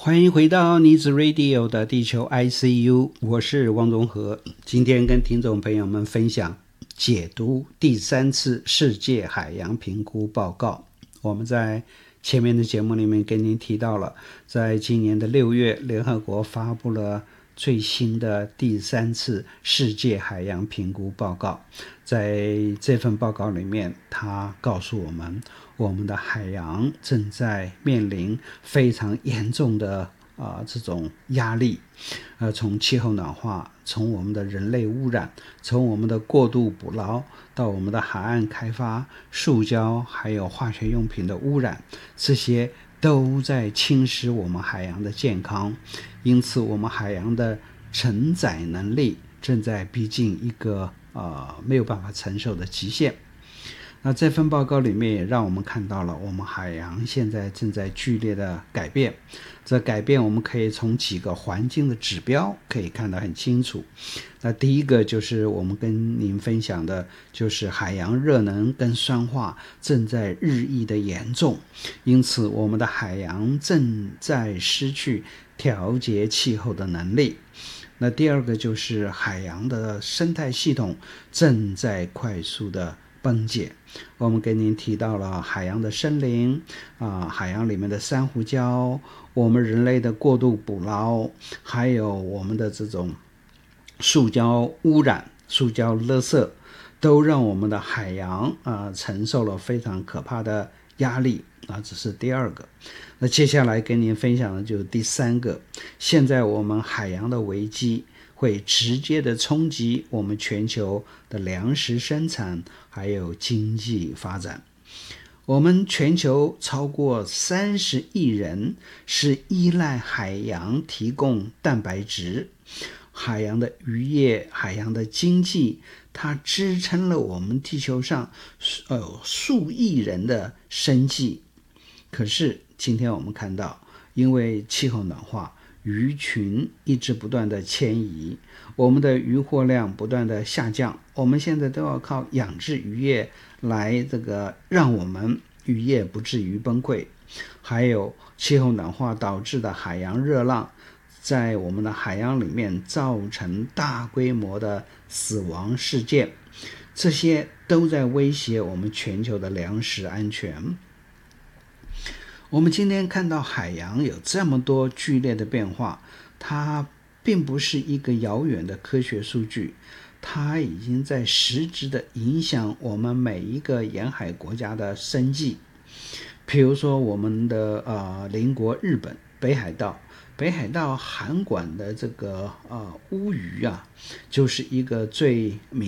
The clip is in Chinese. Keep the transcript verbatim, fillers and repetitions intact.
欢迎回到妮子 Radio 的地球 I C U， 我是汪宗和。今天跟听众朋友们分享解读第三次世界海洋评估报告。我们在前面的节目里面跟您提到了，在今年的六月，联合国发布了最新的第三次世界海洋评估报告。在这份报告里面，它告诉我们，我们的海洋正在面临非常严重的啊、呃、这种压力，呃，从气候暖化，从我们的人类污染，从我们的过度捕捞，到我们的海岸开发、塑胶还有化学用品的污染，这些都在侵蚀我们海洋的健康。因此，我们海洋的承载能力正在逼近一个呃没有办法承受的极限。那这份报告里面也让我们看到了我们海洋现在正在剧烈的改变。这改变我们可以从几个环境的指标可以看得很清楚。那第一个就是我们跟您分享的，就是海洋热能跟酸化正在日益的严重，因此我们的海洋正在失去调节气候的能力。那第二个就是海洋的生态系统正在快速的崩解。我们跟您提到了海洋的森林啊，海洋里面的珊瑚礁，我们人类的过度捕捞，还有我们的这种塑胶污染、塑胶垃圾，都让我们的海洋啊承受了非常可怕的压力啊，这是第二个。那接下来跟您分享的就是第三个，现在我们海洋的危机会直接的冲击我们全球的粮食生产还有经济发展。我们全球超过三十亿人是依赖海洋提供蛋白质，海洋的渔业、海洋的经济，它支撑了我们地球上呃数亿人的生计。可是今天我们看到，因为气候暖化，鱼群一直不断的迁移，我们的渔获量不断的下降，我们现在都要靠养殖渔业来这个让我们渔业不至于崩溃。还有气候暖化导致的海洋热浪，在我们的海洋里面造成大规模的死亡事件，这些都在威胁我们全球的粮食安全。我们今天看到海洋有这么多剧烈的变化，它并不是一个遥远的科学数据，它已经在实质的影响我们每一个沿海国家的生计。比如说我们的呃邻国日本北海道，北海道函馆的这个呃乌鱼啊，就是一个最明